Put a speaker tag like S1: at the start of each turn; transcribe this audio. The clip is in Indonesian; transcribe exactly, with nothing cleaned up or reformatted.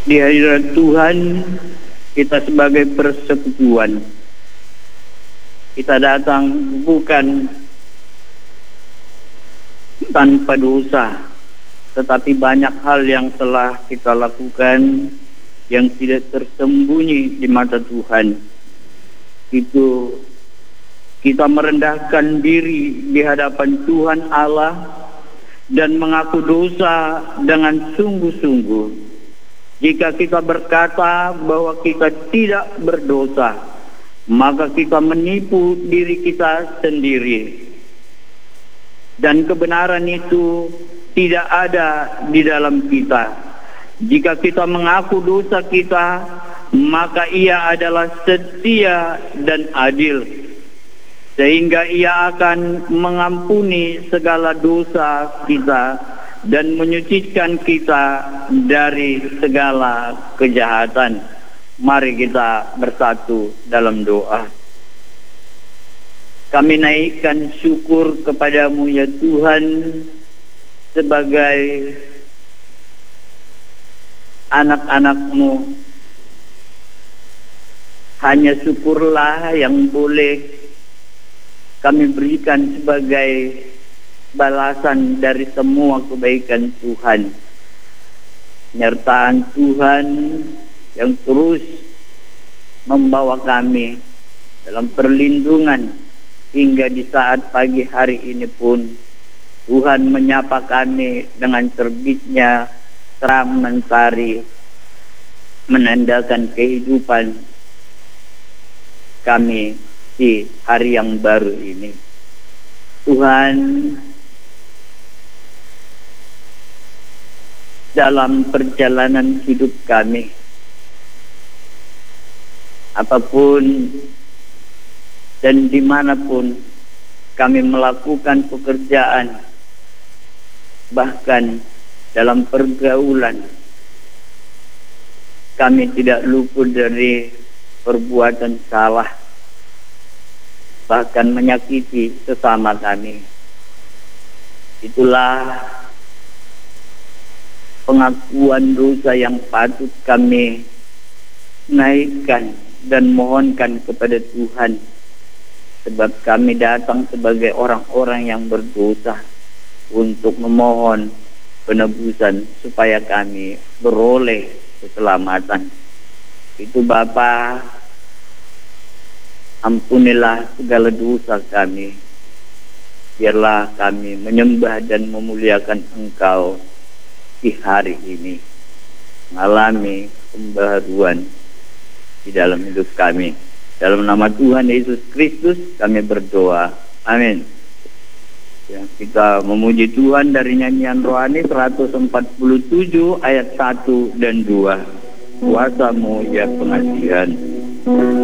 S1: Di hadirat Tuhan kita sebagai persekutuan, kita datang bukan tanpa dosa, tetapi banyak hal yang telah kita lakukan yang tidak tersembunyi di mata Tuhan. Itu kita merendahkan diri di hadapan Tuhan Allah dan mengaku dosa dengan sungguh-sungguh. Jika kita berkata bahwa kita tidak berdosa, maka kita menipu diri kita sendiri. Dan kebenaran itu tidak ada di dalam kita. Jika kita mengaku dosa kita, maka Ia adalah setia dan adil, sehingga Ia akan mengampuni segala dosa kita dan menyucikan kita dari segala kejahatan. Mari kita bersatu dalam doa. Kami naikkan syukur kepadamu ya Tuhan, sebagai anak-anak-Mu. Hanya syukurlah yang boleh kami berikan sebagai balasan dari semua kebaikan Tuhan. Penyertaan Tuhan yang terus membawa kami dalam perlindungan hingga di saat pagi hari ini pun Tuhan menyapa kami dengan terbitnya terang mentari, menandakan kehidupan kami di hari yang baru ini. Tuhan, dalam perjalanan hidup kami, apapun dan dimanapun kami melakukan pekerjaan, bahkan dalam pergaulan, kami tidak luput dari perbuatan salah, bahkan menyakiti sesama kami. Itulah pengakuan dosa yang patut kami naikkan dan mohonkan kepada Tuhan, sebab kami datang sebagai orang-orang yang berdosa untuk memohon penebusan supaya kami beroleh keselamatan. Itu Bapa, ampunilah segala dosa kami, biarlah kami menyembah dan memuliakan Engkau di hari ini, mengalami pembaharuan di dalam hidup kami. Dalam nama Tuhan Yesus Kristus kami berdoa. Amin. Ya, kita memuji Tuhan dari nyanyian rohani seratus empat puluh tujuh ayat satu dan dua. Kuasa-Mu ya pengasihan.